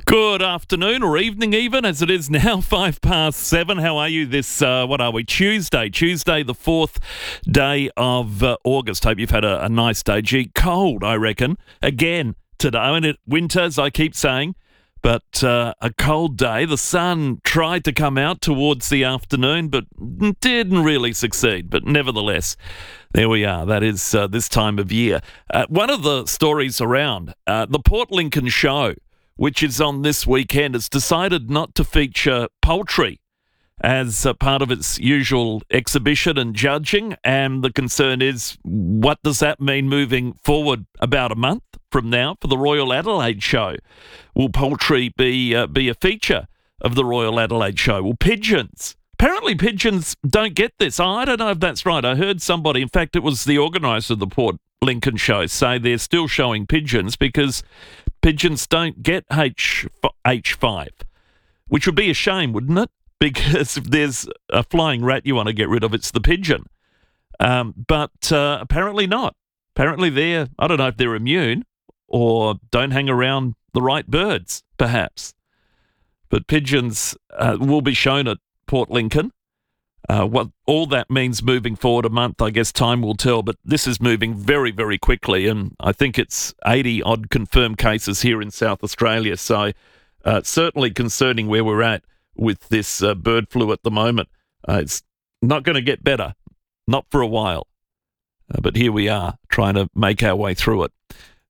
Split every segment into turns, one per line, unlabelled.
Good afternoon or evening even, as it is now 7:05. How are you this, Tuesday the 4th day of August. Hope you've had a nice day. Gee, cold, I reckon. Again, today. I mean, winter, as I keep saying, but a cold day. The sun tried to come out towards the afternoon, but didn't really succeed. But nevertheless, there we are. That is this time of year. One of the stories around, the Port Lincoln show, which is on this weekend, has decided not to feature poultry as part of its usual exhibition and judging. And the concern is, what does that mean moving forward about a month from now for the Royal Adelaide show? Will poultry be a feature of the Royal Adelaide show? Will pigeons? Apparently pigeons don't get this. I don't know if that's right. I heard somebody, in fact, it was the organiser of the Port Lincoln show, say they're still showing pigeons because pigeons don't get H5, which would be a shame, wouldn't it? Because if there's a flying rat you want to get rid of, it's the pigeon. But apparently not. Apparently I don't know if they're immune or don't hang around the right birds, perhaps. But pigeons will be shown at Port Lincoln. What all that means moving forward a month, I guess time will tell, but this is moving very, very quickly, and I think it's 80-odd confirmed cases here in South Australia, so certainly concerning where we're at with this bird flu at the moment. It's not going to get better, not for a while, but here we are trying to make our way through it.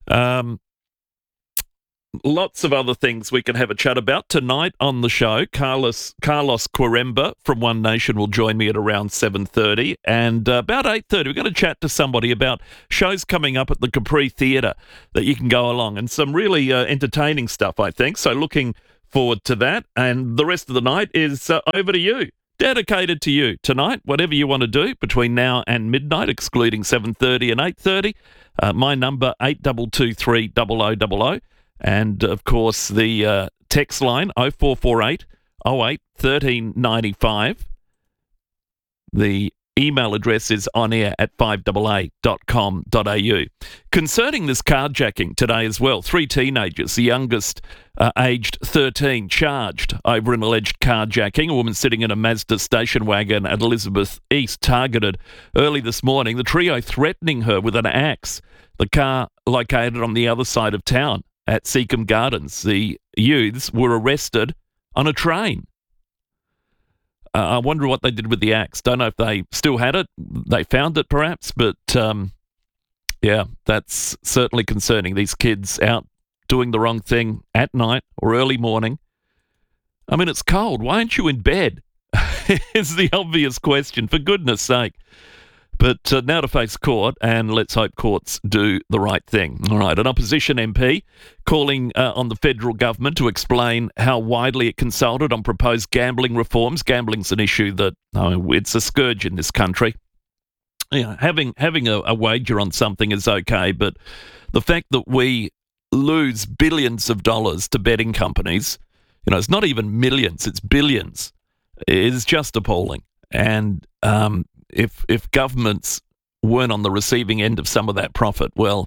Lots of other things we can have a chat about tonight on the show. Carlos Quiremba from One Nation will join me at around 7:30, and about 8:30 we're going to chat to somebody about shows coming up at the Capri Theatre that you can go along, and some really entertaining stuff, I think. So looking forward to that, and the rest of the night is over to you. Dedicated to you tonight, whatever you want to do between now and midnight, excluding 7:30 and 8:30. My number 8223 0000. And, of course, the text line, 0448 08 1395. The email address is onair@5AA.com.au. Concerning this carjacking today as well, 3 teenagers, the youngest aged 13, charged over an alleged carjacking. A woman sitting in a Mazda station wagon at Elizabeth East targeted early this morning. The trio threatening her with an axe. The car located on the other side of town at Seacombe Gardens. The youths were arrested on a train. I wonder what they did with the axe. Don't know if they still had it. They found it perhaps, but yeah, that's certainly concerning. These kids out doing the wrong thing at night or early morning. I mean, it's cold. Why aren't you in bed? Is the obvious question, for goodness sake. But now to face court, and let's hope courts do the right thing. All right, an opposition MP calling on the federal government to explain how widely it consulted on proposed gambling reforms. Gambling's an issue that it's a scourge in this country. You know, having a wager on something is okay, but the fact that we lose billions of dollars to betting companies, it's not even millions, it's billions, is just appalling. And if governments weren't on the receiving end of some of that profit, well,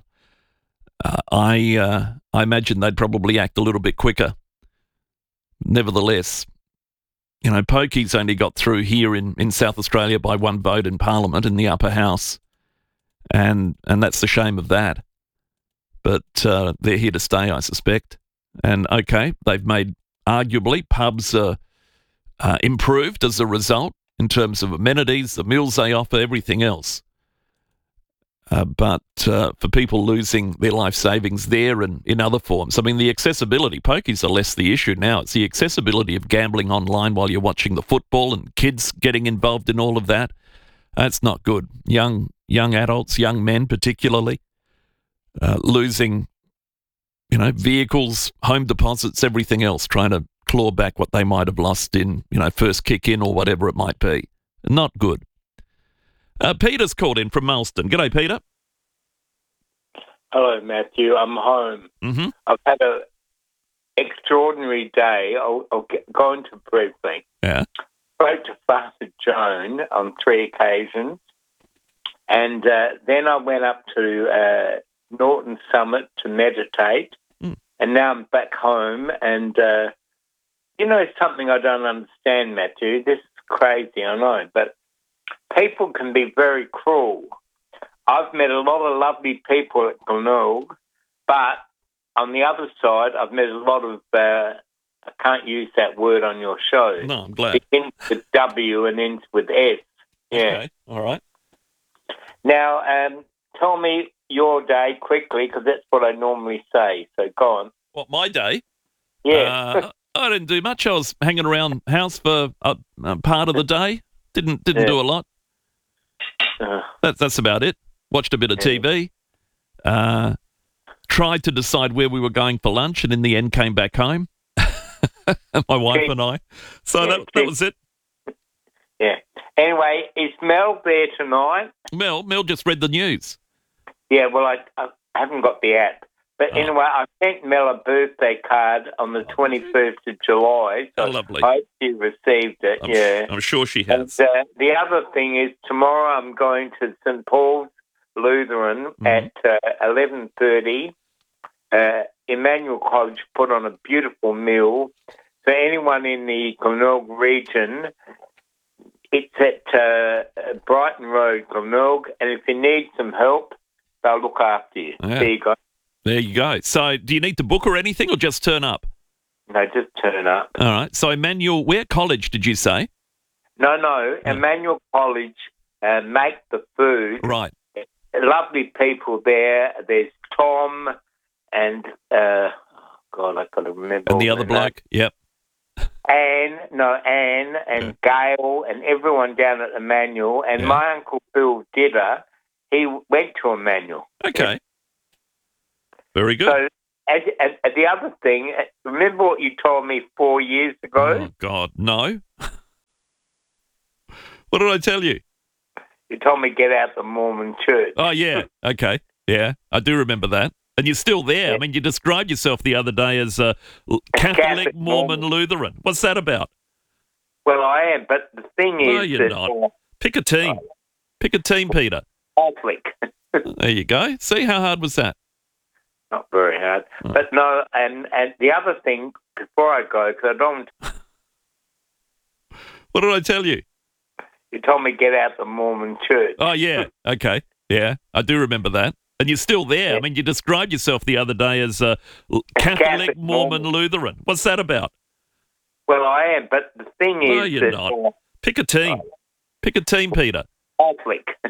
I imagine they'd probably act a little bit quicker. Nevertheless, pokies only got through here in South Australia by one vote in Parliament in the upper house, and that's the shame of that. But they're here to stay, I suspect. And okay, they've made arguably pubs improved as a result, in terms of amenities, the meals they offer, everything else. But for people losing their life savings there and in other forms, I mean, the accessibility, pokies are less the issue now. It's the accessibility of gambling online while you're watching the football and kids getting involved in all of that. That's not good. Young adults, young men particularly, losing, vehicles, home deposits, everything else, trying to claw back what they might have lost in, first kick in or whatever it might be. Not good. Peter's called in from Marsden. G'day, Peter.
Hello, Matthew. I'm home.
Mm-hmm.
I've had an extraordinary day. I'll go into briefly.
Yeah.
Spoke to Father Joan on 3 occasions, and then I went up to Norton Summit to meditate. and now I'm back home. And something I don't understand, Matthew. This is crazy, I know, but people can be very cruel. I've met a lot of lovely people at Glenelg, but on the other side, I've met a lot of, I can't use that word on your show.
No, I'm glad.
It ends with W and ends with S. Yeah.
Okay, all right.
Now, tell me your day quickly, because that's what I normally say. So go on.
What, my day?
Yeah.
I didn't do much. I was hanging around house for a part of the day. Didn't do a lot. That's about it. Watched a bit of TV. Tried to decide where we were going for lunch, and in the end came back home. My wife and I. So that was it.
Yeah. Anyway, is Mel there tonight?
Mel just read the news.
Yeah, well, I haven't got the app. But anyway, I sent Mel a birthday card on the 21st of July. So
lovely.
I hope she received it,
I'm sure she has.
And, the other thing is tomorrow I'm going to St. Paul's Lutheran at 11:30. Emmanuel College put on a beautiful meal. So anyone in the Glenelg region, it's at Brighton Road, Glenelg, and if you need some help, they'll look after you.
Yeah.
There you go.
There you go. So do you need to book or anything, or just turn up?
No, just turn up.
All right. So Emmanuel, where college did you say?
No. Emmanuel College make the food.
Right.
Lovely people there. There's Tom and, God, I've got to remember.
And the other bloke? Yep.
Anne and Gail and everyone down at Emmanuel. And my Uncle Bill Didder, he went to Emmanuel.
Okay. Very good.
So, the other thing, remember what you told me 4 years ago?
Oh, God, no. What did I tell you?
You told me get out the Mormon church.
Oh, yeah. Okay. Yeah, I do remember that. And you're still there.
Yeah.
I mean, you described yourself the other day as a Catholic Mormon Lutheran. What's that about?
Well, I am, but the thing is...
No, you're not. Pick a team. Pick a team, Peter.
Catholic.
There you go. See, how hard was that?
Not very hard. Oh. But no, and the other thing, before I go, because I don't...
What did I tell you?
You told me get out the Mormon church.
Oh, yeah. Okay. Yeah, I do remember that. And you're still there. Yeah. I mean, you described yourself the other day as a Catholic Mormon Lutheran. What's that about?
Well, I am, but the thing is...
No, you're not. Pick a team. Pick a team, Peter.
Catholic.